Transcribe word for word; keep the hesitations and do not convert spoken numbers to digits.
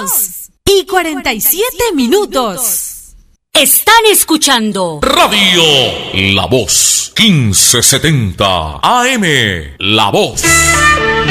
dos y cuarenta y siete minutos. Están escuchando Radio La Voz, quince setenta A M. La Voz.